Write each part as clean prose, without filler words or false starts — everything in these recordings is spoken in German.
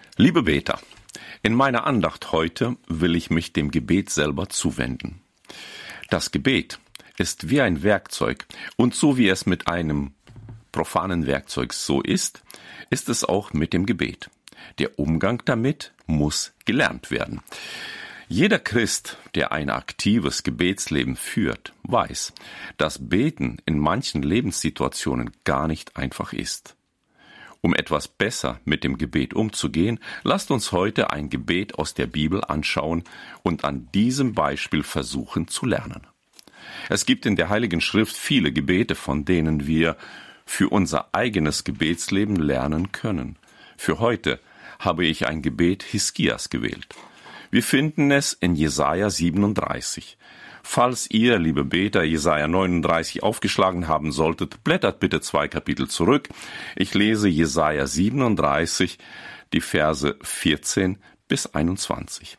Liebe Beter, in meiner Andacht heute will ich mich dem Gebet selber zuwenden. Das Gebet ist wie ein Werkzeug, und so wie es mit einem profanen Werkzeug so ist, ist es auch mit dem Gebet. Der Umgang damit muss gelernt werden. Jeder Christ, der ein aktives Gebetsleben führt, weiß, dass Beten in manchen Lebenssituationen gar nicht einfach ist. Um etwas besser mit dem Gebet umzugehen, lasst uns heute ein Gebet aus der Bibel anschauen und an diesem Beispiel versuchen zu lernen. Es gibt in der Heiligen Schrift viele Gebete, von denen wir für unser eigenes Gebetsleben lernen können. Für heute habe ich ein Gebet Hiskias gewählt. Wir finden es in Jesaja 37. Falls ihr, liebe Beter, Jesaja 39 aufgeschlagen haben solltet, blättert bitte 2 Kapitel zurück. Ich lese Jesaja 37, die Verse 14 bis 21.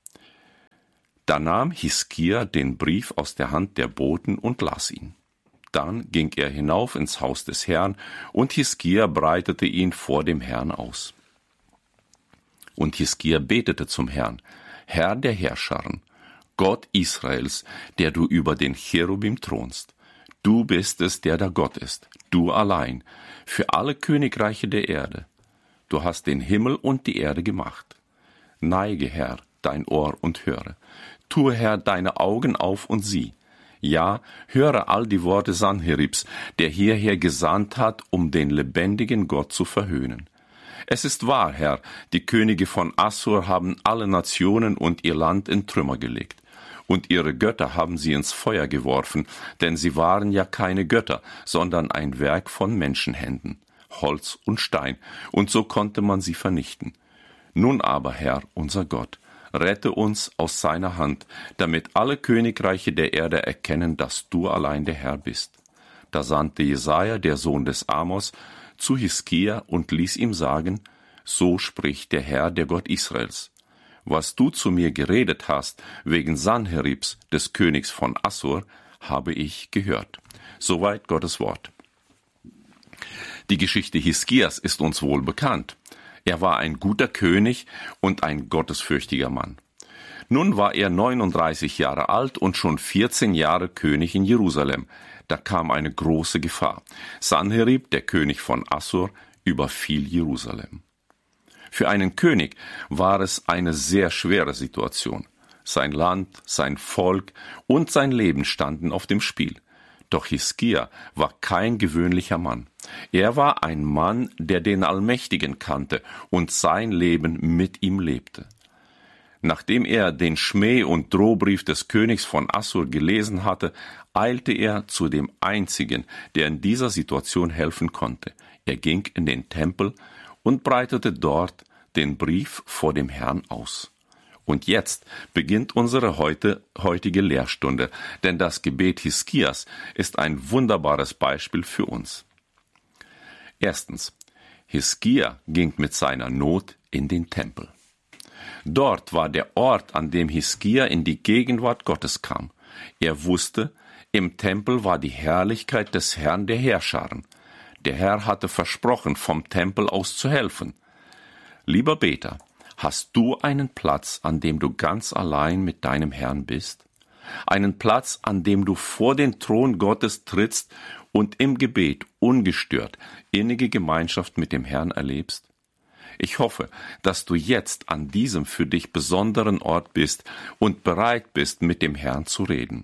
Da nahm Hiskia den Brief aus der Hand der Boten und las ihn. Dann ging er hinauf ins Haus des Herrn, und Hiskia breitete ihn vor dem Herrn aus. Und Hiskia betete zum Herrn: Herr der Herrscharen, Gott Israels, der du über den Cherubim thronst. Du bist es, der da Gott ist, du allein, für alle Königreiche der Erde. Du hast den Himmel und die Erde gemacht. Neige, Herr, dein Ohr und höre. Tue, Herr, deine Augen auf und sieh. Ja, höre all die Worte Sanheribs, der hierher gesandt hat, um den lebendigen Gott zu verhöhnen. Es ist wahr, Herr, die Könige von Assur haben alle Nationen und ihr Land in Trümmer gelegt. Und ihre Götter haben sie ins Feuer geworfen, denn sie waren ja keine Götter, sondern ein Werk von Menschenhänden, Holz und Stein, und so konnte man sie vernichten. Nun aber, Herr, unser Gott, rette uns aus seiner Hand, damit alle Königreiche der Erde erkennen, dass du allein der Herr bist. Da sandte Jesaja, der Sohn des Amos, zu Hiskia und ließ ihm sagen: So spricht der Herr, der Gott Israels. Was du zu mir geredet hast wegen Sanheribs, des Königs von Assur, habe ich gehört. Soweit Gottes Wort. Die Geschichte Hiskias ist uns wohl bekannt. Er war ein guter König und ein gottesfürchtiger Mann. Nun war er 39 Jahre alt und schon 14 Jahre König in Jerusalem. Da kam eine große Gefahr. Sanherib, der König von Assur, überfiel Jerusalem. Für einen König war es eine sehr schwere Situation. Sein Land, sein Volk und sein Leben standen auf dem Spiel. Doch Hiskia war kein gewöhnlicher Mann. Er war ein Mann, der den Allmächtigen kannte und sein Leben mit ihm lebte. Nachdem er den Schmäh- und Drohbrief des Königs von Assur gelesen hatte, eilte er zu dem Einzigen, der in dieser Situation helfen konnte. Er ging in den Tempel und breitete dort den Brief vor dem Herrn aus. Und jetzt beginnt unsere heutige Lehrstunde, denn das Gebet Hiskias ist ein wunderbares Beispiel für uns. Erstens, Hiskia ging mit seiner Not in den Tempel. Dort war der Ort, an dem Hiskia in die Gegenwart Gottes kam. Er wusste, im Tempel war die Herrlichkeit des Herrn der Herrscharen. Der Herr hatte versprochen, vom Tempel aus zu helfen. Lieber Beter, hast du einen Platz, an dem du ganz allein mit deinem Herrn bist? Einen Platz, an dem du vor den Thron Gottes trittst und im Gebet ungestört innige Gemeinschaft mit dem Herrn erlebst? Ich hoffe, dass du jetzt an diesem für dich besonderen Ort bist und bereit bist, mit dem Herrn zu reden.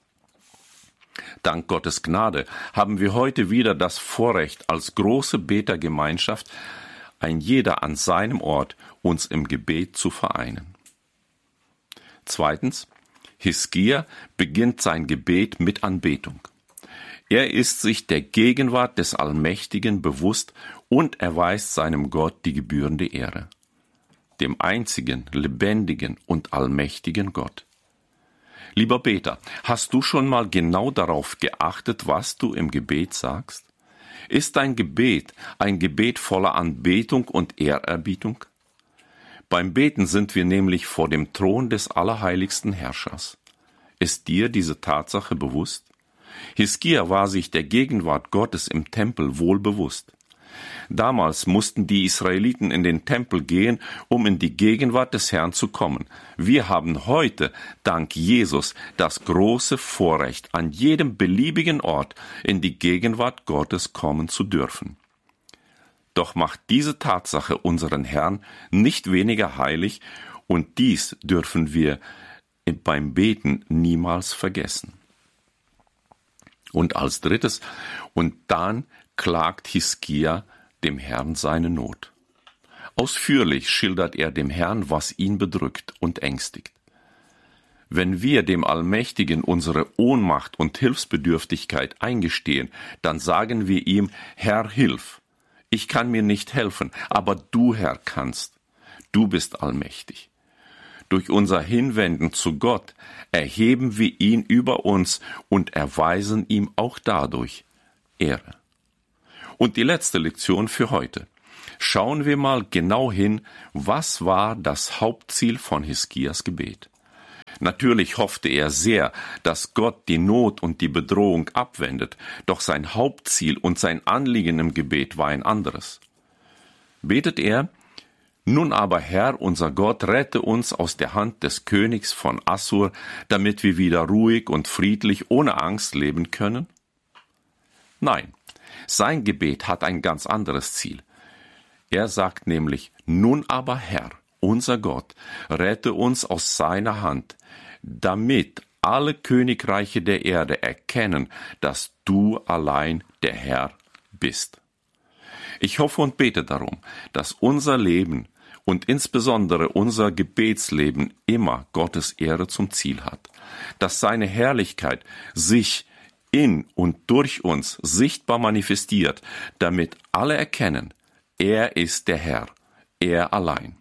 Dank Gottes Gnade haben wir heute wieder das Vorrecht, als große Betergemeinschaft, ein jeder an seinem Ort, uns im Gebet zu vereinen. Zweitens, Hiskia beginnt sein Gebet mit Anbetung. Er ist sich der Gegenwart des Allmächtigen bewusst und erweist seinem Gott die gebührende Ehre, dem einzigen, lebendigen und allmächtigen Gott. Lieber Beter, hast du schon mal genau darauf geachtet, was du im Gebet sagst? Ist dein Gebet ein Gebet voller Anbetung und Ehrerbietung? Beim Beten sind wir nämlich vor dem Thron des allerheiligsten Herrschers. Ist dir diese Tatsache bewusst? Hiskia war sich der Gegenwart Gottes im Tempel wohl bewusst. Damals mussten die Israeliten in den Tempel gehen, um in die Gegenwart des Herrn zu kommen. Wir haben heute, dank Jesus, das große Vorrecht, an jedem beliebigen Ort in die Gegenwart Gottes kommen zu dürfen. Doch macht diese Tatsache unseren Herrn nicht weniger heilig, und dies dürfen wir beim Beten niemals vergessen. Und als drittes, und dann klagt Hiskia dem Herrn seine Not. Ausführlich schildert er dem Herrn, was ihn bedrückt und ängstigt. Wenn wir dem Allmächtigen unsere Ohnmacht und Hilfsbedürftigkeit eingestehen, dann sagen wir ihm: Herr, hilf! Ich kann mir nicht helfen, aber du, Herr, kannst. Du bist allmächtig. Durch unser Hinwenden zu Gott erheben wir ihn über uns und erweisen ihm auch dadurch Ehre. Und die letzte Lektion für heute. Schauen wir mal genau hin, was war das Hauptziel von Hiskias Gebet. Natürlich hoffte er sehr, dass Gott die Not und die Bedrohung abwendet, doch sein Hauptziel und sein Anliegen im Gebet war ein anderes. Betet er: Nun aber, Herr, unser Gott, rette uns aus der Hand des Königs von Assur, damit wir wieder ruhig und friedlich ohne Angst leben können? Nein, sein Gebet hat ein ganz anderes Ziel. Er sagt nämlich: Nun aber, Herr, unser Gott, rette uns aus seiner Hand, damit alle Königreiche der Erde erkennen, dass du allein der Herr bist. Ich hoffe und bete darum, dass unser Leben und insbesondere unser Gebetsleben immer Gottes Ehre zum Ziel hat, dass seine Herrlichkeit sich in und durch uns sichtbar manifestiert, damit alle erkennen, er ist der Herr, er allein.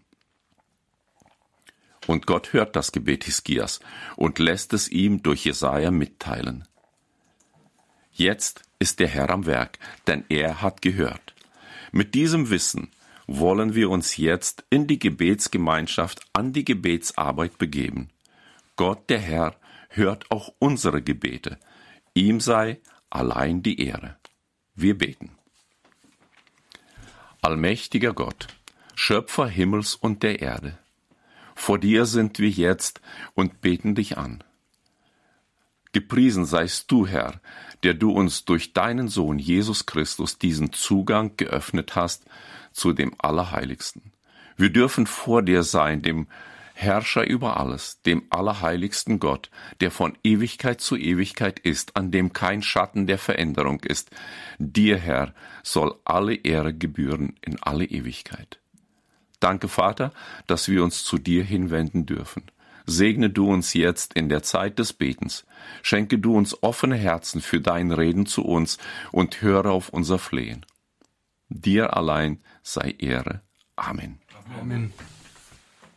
Und Gott hört das Gebet Hiskias und lässt es ihm durch Jesaja mitteilen. Jetzt ist der Herr am Werk, denn er hat gehört. Mit diesem Wissen wollen wir uns jetzt in die Gebetsgemeinschaft an die Gebetsarbeit begeben. Gott, der Herr, hört auch unsere Gebete. Ihm sei allein die Ehre. Wir beten. Allmächtiger Gott, Schöpfer Himmels und der Erde, vor dir sind wir jetzt und beten dich an. Gepriesen seist du, Herr, der du uns durch deinen Sohn Jesus Christus diesen Zugang geöffnet hast zu dem Allerheiligsten. Wir dürfen vor dir sein, dem Herrscher über alles, dem allerheiligsten Gott, der von Ewigkeit zu Ewigkeit ist, an dem kein Schatten der Veränderung ist. Dir, Herr, soll alle Ehre gebühren in alle Ewigkeit. Danke, Vater, dass wir uns zu dir hinwenden dürfen. Segne du uns jetzt in der Zeit des Betens. Schenke du uns offene Herzen für dein Reden zu uns und höre auf unser Flehen. Dir allein sei Ehre. Amen. Amen.